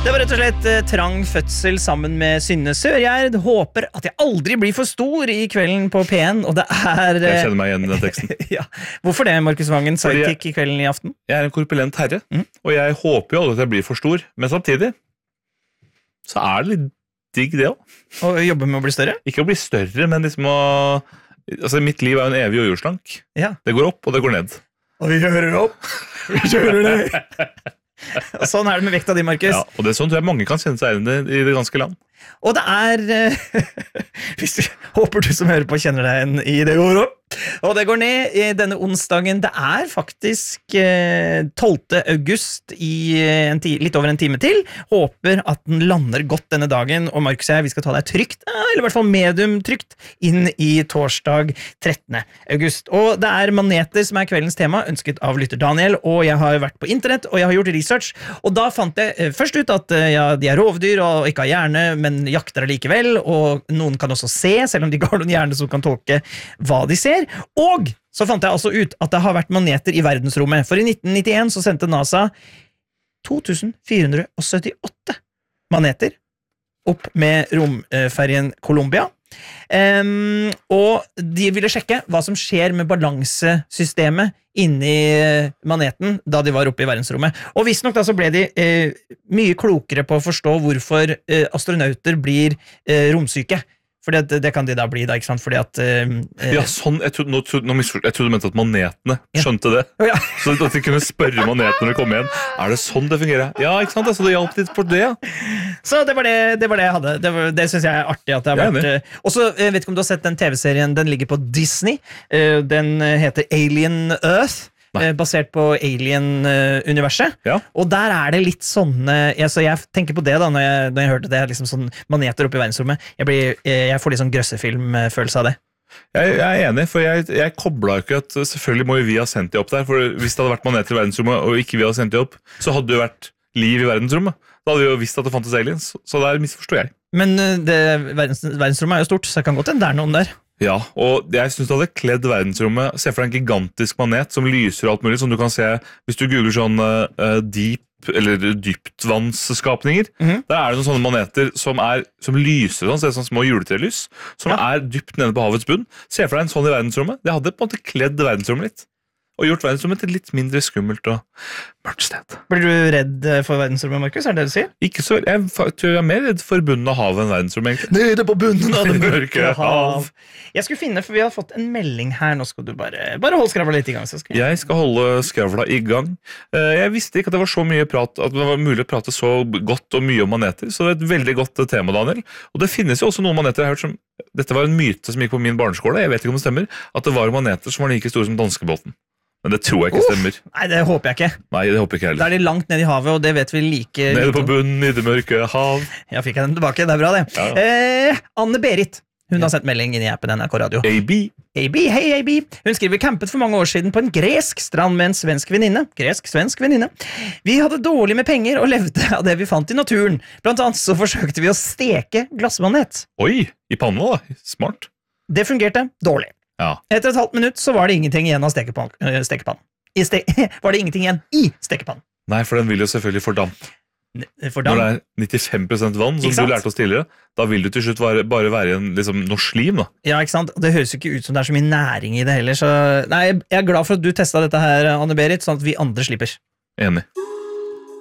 Det var rett og slett trang fødsel sammen med Synne Sørgjerd. Håper at jeg aldri blir for stor i kvelden på P1, og det er... Jeg kjenner meg igjen i den teksten. Ja. Hvorfor det, Markus Vangen, sidekick i Kvelden i aften? Jeg er en korpulent herre, og jeg håper jo aldri at jeg blir for stor, men samtidig så er det litt digg det også. Og jobbe med å bli større? Ikke å bli større, men liksom å... Altså, mitt liv er jo en evig jordjordslank. Ja. Det går opp, og det går ned. Og vi kjører opp. Vi kjører ned. Og sånn er det med vekta di, Markus. Ja, og det er sånn tror jeg mange kan kjenne seg igjen i det ganske land. Og det er håper du som hører på kjenner deg igjen i det går opp. Og det går ned i denne onsdagen. Det er faktisk 12. august i litt over en time til. Håper at den lander godt denne dagen. Og Markus og jeg, vi skal ta deg trygt, eller i hvert fall medium trygt, inn i torsdag 13. august. Og det er maneter som er kveldens tema, ønsket av lytter Daniel. Og jeg har vært på internett, og jeg har gjort research. Og da fant jeg først ut at ja, de er rovdyr og ikke har hjerne, men jakter likevel. Og noen kan også se, selv om de ikke har noen hjerne som kan tolke hva de ser. Og så fant jeg altså ut at det har vært maneter i verdensrommet. For i 1991 så sendte NASA 2478 maneter opp med romferien Columbia. Og de ville sjekke hva som skjer med balansesystemet inni maneten da de var oppe i verdensrommet. Og visstnok da så ble de mye klokere på å forstå hvorfor astronauter blir romsyke. For det kan de da bli da, ikke sant? Fordi at... Ja, sånn, jeg trodde du mente at manetene skjønte det. Ja. Så at de kunne spørre manetene når de kom igjen. Er det sånn det fungerer? Ja, ikke sant? Så det hjalp litt på det. Så det var det jeg hadde. Det synes jeg er artig at det har vært... Og så vet ikke om du har sett den TV-serien, den ligger på Disney. Den heter Alien Earth. Basert på Alien-universet. Ja. Og der er det litt sånne... Så jeg tenker på det da, når jeg hørte det, liksom sånn maneter oppe i verdensrommet. Jeg får litt sånn grøssefilm-følelse av det. Jeg er enig, for jeg koblet ikke at selvfølgelig må vi ha sendt de opp der, for hvis det hadde vært maneter i verdensrommet, og ikke vi hadde sendt de opp, så hadde det jo vært liv i verdensrommet. Da hadde vi jo visst at det fantes aliens, så der misforstår jeg. Men verdensrommet er jo stort, så jeg kan godt hende det er noen der. Ja, og jeg synes det hadde kledd verdensrommet. Se for deg en gigantisk manet som lyser og alt mulig, som du kan se hvis du googler sånn deep eller dyptvannsskapninger. Der er det noen sånne maneter som lyser sånn, så det er sånn små juletrelys, som er dypt nede på havets bunn. Se for deg en sånn i verdensrommet. Det hadde på en måte kledd verdensrommet litt. Og gjort verdensrommet til litt mindre skummelt og mørkt sted. Blir du redd for verdensrommet, Markus? Er det det du sier? Ikke så, jeg tror jeg er mer redd for bunnen av havet enn verdensrommet, egentlig. Nede på bunnen av det mørke hav. Jeg skulle finne, for vi har fått en melding her. Nå skal du bare holde skravla litt i gang. Jeg skal holde skravla i gang. Jeg visste ikke at det var så mye prat, at det var mulig å prate så godt og mye om maneter, så det er et veldig godt tema, Daniel. Og det finnes jo også noen maneter jeg har hørt som, dette var en myte som gikk på min barneskole, jeg vet ikke om det stemmer, at det var maneter som var like store som danskebåten. Men det tror jeg ikke stemmer. Nei, det håper jeg ikke. Nei, det håper jeg ikke heller. Da er de langt ned i havet, og det vet vi like... Nede på bunnen i det mørke hav. Ja, fikk jeg den tilbake, det er bra det. Ja. Anne-Berit, hun har sendt melding inn i appen NRK Radio. AB. Hei AB. Hun skriver campet for mange år siden på en gresk strand med en svensk venninne. Gresk-svensk venninne. Vi hadde dårlig med penger og levde av det vi fant i naturen. Blant annet så forsøkte vi å steke glassmanet. Oi, i panna da. Smart. Det fungerte dårlig. Ja. Etter et halvt minutt så var det ingenting igjen av stekepannen. Var det ingenting igjen i stekepannen? Nei, for den vil jo selvfølgelig fordampe. Når det er 95% vann, som du lærte oss tidligere, da vil du til slutt bare være en liksom, norsk slim, da. Ja, ikke sant? Det høres jo ikke ut som det er så mye næring i det heller, så... Nei, jeg er glad for at du testet dette her, Anne-Berit, sånn at vi andre slipper. Enig.